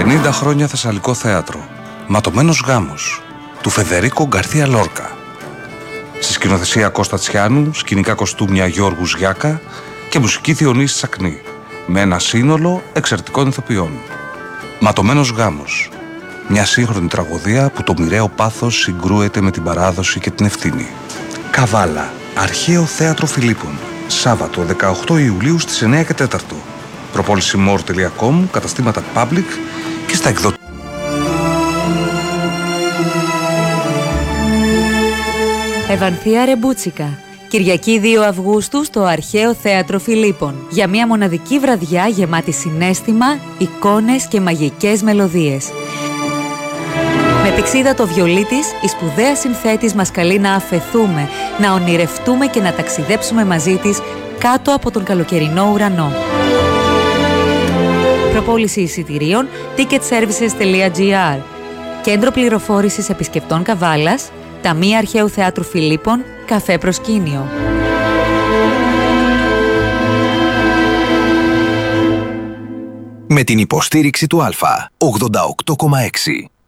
50 χρόνια Θεσσαλικό θέατρο. Ματωμένος γάμος του Φεδερίκο Γκαρθία Λόρκα. Στη σκηνοθεσία Κώστα Τσιάνου, σκηνικά κοστούμια Γιώργου Γιάκα και μουσική Διονύση Σακνή, με ένα σύνολο εξαιρετικών ηθοποιών. Ματωμένος γάμος. Μια σύγχρονη τραγωδία που το μοιραίο πάθος συγκρούεται με την παράδοση και την ευθύνη. Καβάλα, Αρχαίο Θέατρο Φιλίππων. Σάββατο 18 Ιουλίου στις 9 και 4. Προπόληση more.com, καταστήματα public και στα εκδοτήρια. Ευανθία Ρεμπούτσικα. Κυριακή 2 Αυγούστου στο Αρχαίο Θέατρο Φιλίππων. Για μια μοναδική βραδιά γεμάτη συναίσθημα, εικόνες και μαγικές μελωδίες. Με πηξίδα το βιολί της, η σπουδαία συνθέτης μας καλεί να αφεθούμε, να ονειρευτούμε και να ταξιδέψουμε μαζί της κάτω από τον καλοκαιρινό ουρανό. Προπόληση εισιτηρίων ticketservices.gr. Κέντρο πληροφόρησης επισκεπτών Καβάλας, Ταμεία Αρχαίου Θεάτρου Φιλίππων, καφέ προσκήνιο. Με την υποστήριξη του Α88,6.